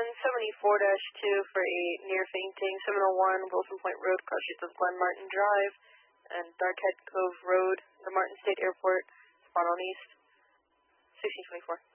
174-2 for a near fainting, 701 Wilson Point Road, cross streets of Glen Martin Drive, and Darkhead Cove Road, the Martin State Airport, spot on east, 1624.